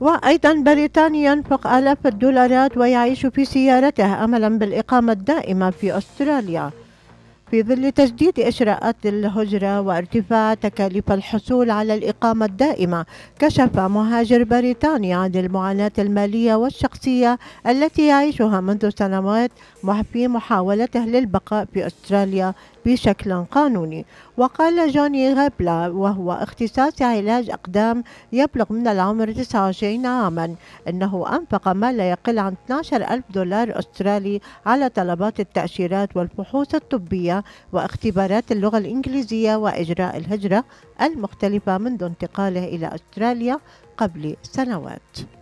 وأيضا بريطاني ينفق آلاف الدولارات ويعيش في سيارته أملا بالإقامة الدائمة في أستراليا. في ظل تجديد إجراءات الهجرة وارتفاع تكاليف الحصول على الإقامة الدائمة، كشف مهاجر بريطاني عن المعاناة المالية والشخصية التي يعيشها منذ سنوات في محاولته للبقاء في أستراليا بشكل قانوني. وقال جوني غابلا، وهو اختصاصي علاج أقدام يبلغ من العمر 29 عاما، أنه أنفق ما لا يقل عن 12,000 دولار أسترالي على طلبات التأشيرات والفحوص الطبية واختبارات اللغة الإنجليزية وإجراء الهجرة المختلفة منذ انتقاله إلى أستراليا قبل سنوات.